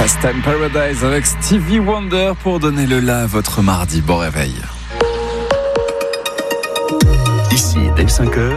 Pastime Paradise avec Stevie Wonder pour donner le la à votre mardi. Bon réveil. Ici, dès 5h,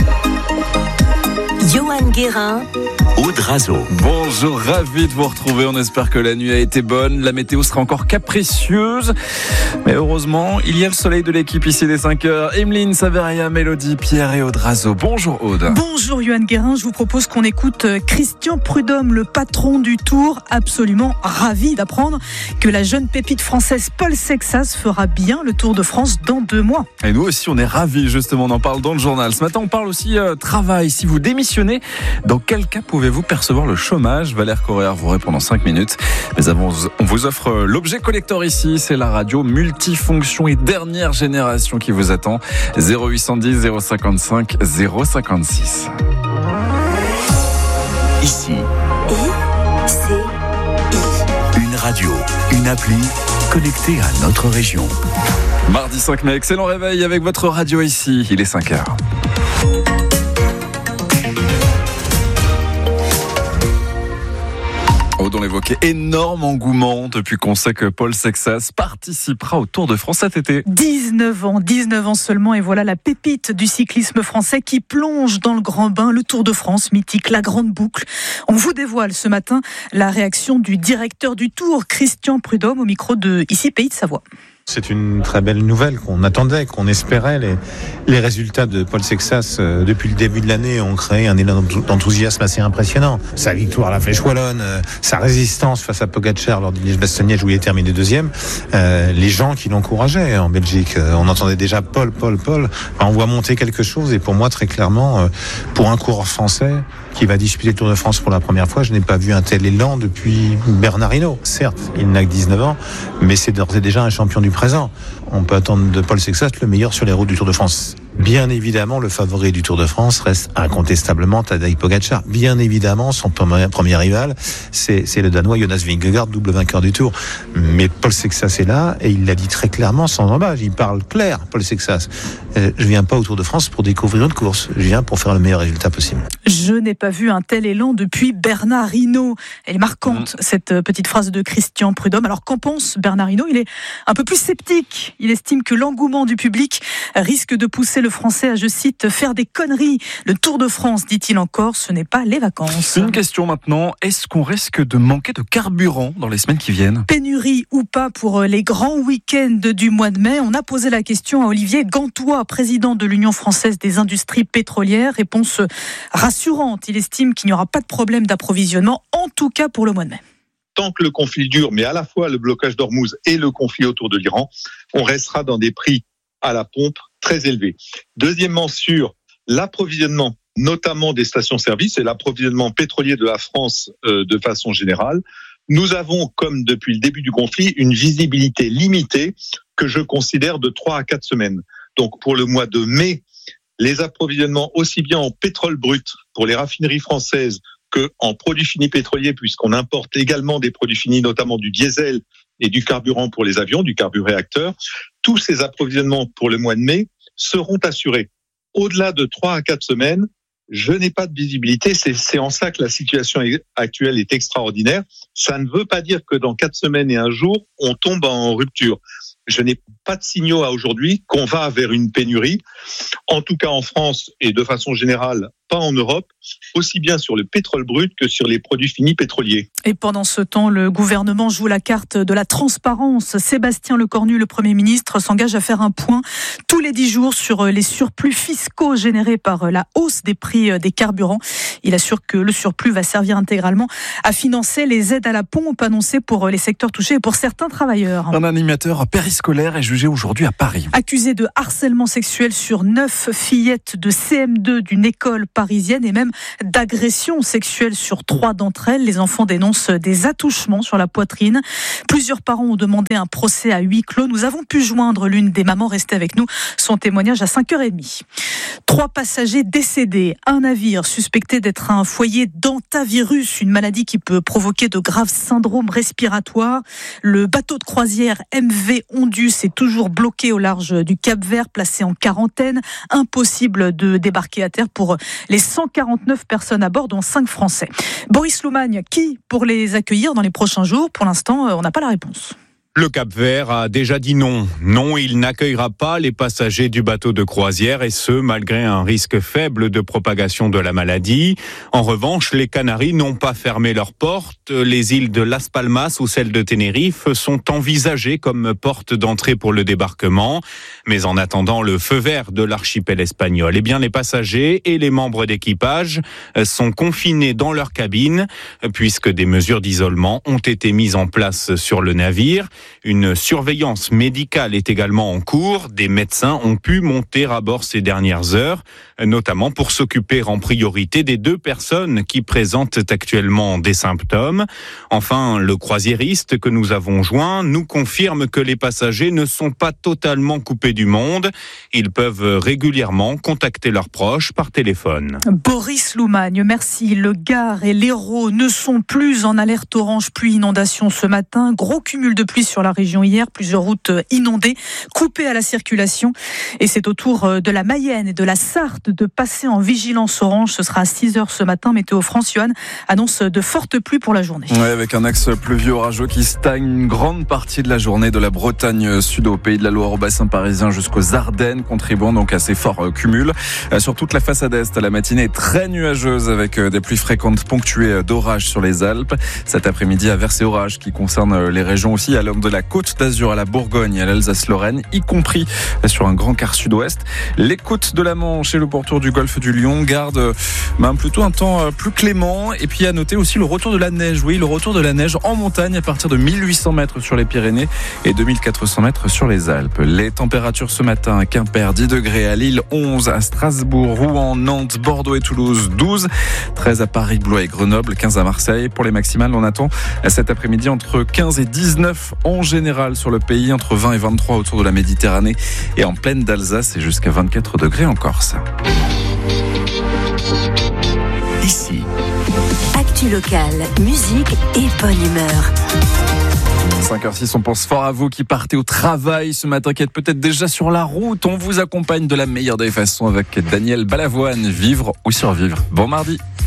Johan Guérin, Aude Razo. Bonjour, ravi de vous retrouver. On espère que la nuit a été bonne. La météo sera encore capricieuse. Mais heureusement, il y a le soleil de l'équipe ici dès 5h. Emeline, Saveria, Mélodie, Pierre et Aude Razo. Bonjour Aude. Bonjour Johan Guérin, je vous propose qu'on écoute Christian Prudhomme, le patron du Tour. Absolument ravi d'apprendre que la jeune pépite française Paul Sexas fera bien le Tour de France dans 2 mois. Et nous aussi, on est ravis, justement, on en parle dans le journal. Ce matin, on parle aussi travail. Si vous démissionnez, dans quel cas pouvez-vous percevoir le chômage? Valère Correa vous répond dans 5 minutes. Mais avant, on vous offre l'objet collector ici. C'est la radio multifonction et dernière génération qui vous attend. 0810 055 056. Ici, une radio, une appli connectée à notre région. Mardi 5 mai, excellent réveil avec votre radio ici. Il est 5h. On évoquait énorme engouement depuis qu'on sait que Paul Sexas participera au Tour de France cet été. 19 ans seulement, et voilà la pépite du cyclisme français qui plonge dans le grand bain, le Tour de France mythique, la grande boucle. On vous dévoile ce matin la réaction du directeur du Tour, Christian Prudhomme, au micro de Ici Pays de Savoie. C'est une très belle nouvelle qu'on attendait, qu'on espérait. Les résultats de Paul Sexas depuis le début de l'année ont créé un élan d'enthousiasme assez impressionnant. Sa victoire à la Flèche Wallonne, sa résistance face à Pogacar lors du Liège-Bastogne-Liège où il est terminé 2e, les gens qui l'encourageaient en Belgique. On entendait déjà Paul. On voit monter quelque chose, et pour moi, très clairement, pour un coureur français qui va disputer le Tour de France pour la première fois, je n'ai pas vu un tel élan depuis Bernard Hinault. Certes, il n'a que 19 ans, mais c'est d'ores et déjà un champion du présent. On peut attendre de Paul Sexas le meilleur sur les routes du Tour de France. Bien évidemment, le favori du Tour de France reste incontestablement Tadej Pogacar. Bien évidemment, son premier rival, c'est le Danois Jonas Vingegaard, double vainqueur du Tour. Mais Paul Sexas est là, et il l'a dit très clairement, sans embâche. Il parle clair, Paul Sexas. Je viens pas au Tour de France pour découvrir une course. Je viens pour faire le meilleur résultat possible. Je n'ai pas vu un tel élan depuis Bernard Hinault. Elle est marquante, cette petite phrase de Christian Prudhomme. Alors qu'en pense Bernard Hinault? Il est un peu plus sceptique. Il estime que l'engouement du public risque de pousser le Français à, je cite, faire des conneries. Le Tour de France, dit-il encore, ce n'est pas les vacances. Une question maintenant, est-ce qu'on risque de manquer de carburant dans les semaines qui viennent? Pénurie ou pas pour les grands week-ends du mois de mai? On a posé la question à Olivier Gantois, président de l'Union française des industries pétrolières. Réponse rassurante, il estime qu'il n'y aura pas de problème d'approvisionnement, en tout cas pour le mois de mai. Tant que le conflit dure, mais à la fois le blocage d'Ormuz et le conflit autour de l'Iran, on restera dans des prix à la pompe très élevés. Deuxièmement, sur l'approvisionnement, notamment des stations-service et l'approvisionnement pétrolier de la France de façon générale, nous avons, comme depuis le début du conflit, une visibilité limitée que je considère de 3 à 4 semaines. Donc pour le mois de mai, les approvisionnements aussi bien en pétrole brut pour les raffineries françaises que en produits finis pétroliers, puisqu'on importe également des produits finis, notamment du diesel et du carburant pour les avions, du carburéacteur, tous ces approvisionnements pour le mois de mai seront assurés. Au-delà de 3 à 4 semaines, je n'ai pas de visibilité. C'est en ça que la situation actuelle est extraordinaire. Ça ne veut pas dire que dans 4 semaines et un jour, on tombe en rupture. Je n'ai pas de signaux à aujourd'hui qu'on va vers une pénurie. En tout cas en France et de façon générale, pas en Europe, aussi bien sur le pétrole brut que sur les produits finis pétroliers. Et pendant ce temps, le gouvernement joue la carte de la transparence. Sébastien Lecornu, le Premier ministre, s'engage à faire un point tous les 10 jours sur les surplus fiscaux générés par la hausse des prix des carburants. Il assure que le surplus va servir intégralement à financer les aides à la pompe annoncées pour les secteurs touchés et pour certains travailleurs. Un animateur périscolaire est jugé aujourd'hui à Paris. Accusé de harcèlement sexuel sur 9 fillettes de CM2 d'une école parisienne et même d'agression sexuelle sur 3 d'entre elles. Les enfants dénoncent des attouchements sur la poitrine. Plusieurs parents ont demandé un procès à huis clos. Nous avons pu joindre l'une des mamans restée avec nous. Son témoignage à 5h30. 3 passagers décédés. Un navire suspecté d'être un foyer d'hantavirus, une maladie qui peut provoquer de graves syndromes respiratoires. Le bateau de croisière MV Ondus est toujours bloqué au large du Cap-Vert, placé en quarantaine. Impossible de débarquer à terre pour les 149 personnes à bord, dont 5 Français. Boris Loumagne, qui pour les accueillir dans les prochains jours? Pour l'instant, on n'a pas la réponse. Le Cap-Vert a déjà dit non. Non, il n'accueillera pas les passagers du bateau de croisière et ce, malgré un risque faible de propagation de la maladie. En revanche, les Canaries n'ont pas fermé leurs portes. Les îles de Las Palmas ou celles de Tenerife sont envisagées comme porte d'entrée pour le débarquement. Mais en attendant le feu vert de l'archipel espagnol, eh bien, les passagers et les membres d'équipage sont confinés dans leur cabine puisque des mesures d'isolement ont été mises en place sur le navire. Une surveillance médicale est également en cours. Des médecins ont pu monter à bord ces dernières heures, notamment pour s'occuper en priorité des 2 personnes qui présentent actuellement des symptômes. Enfin, le croisiériste que nous avons joint nous confirme que les passagers ne sont pas totalement coupés du monde. Ils peuvent régulièrement contacter leurs proches par téléphone. Boris Loumagne, merci. Le Gard et l'Hérault ne sont plus en alerte orange pluie inondation ce matin. Gros cumul de pluie sur la région hier, plusieurs routes inondées, coupées à la circulation. Et c'est au tour de la Mayenne et de la Sarthe de passer en vigilance orange. Ce sera à 6h ce matin. Météo France, Johan, annonce de fortes pluies pour la journée. Ouais, avec un axe pluvieux orageux qui stagne une grande partie de la journée de la Bretagne sud au Pays de la Loire au bassin parisien jusqu'aux Ardennes, contribuant donc à ces forts cumuls. Sur toute la façade est, la matinée est très nuageuse avec des pluies fréquentes ponctuées d'orages sur les Alpes. Cet après-midi, averses et orages qui concernent les régions aussi allant de la Côte d'Azur à la Bourgogne et à l'Alsace-Lorraine, y compris sur un grand quart sud-ouest. Les côtes de la Manche et le pourtour du golfe du Lion gardent plutôt un temps plus clément. Et puis à noter aussi le retour de la neige. Oui, le retour de la neige en montagne à partir de 1800 mètres sur les Pyrénées et 2400 mètres sur les Alpes. Les températures ce matin à Quimper, 10 degrés, à Lille 11, à Strasbourg, Rouen, Nantes, Bordeaux et Toulouse 12, 13 à Paris, Blois et Grenoble, 15 à Marseille. Pour les maximales, on attend cet après-midi entre 15 et 19 en général sur le pays, entre 20 et 23 autour de la Méditerranée et en plaine d'Alsace et jusqu'à 24 degrés en Corse. Ici, actu locale, musique et bonne humeur. 5h06, on pense fort à vous qui partez au travail ce matin, qui êtes peut-être déjà sur la route. On vous accompagne de la meilleure des façons avec Daniel Balavoine, Vivre ou survivre. Bon mardi.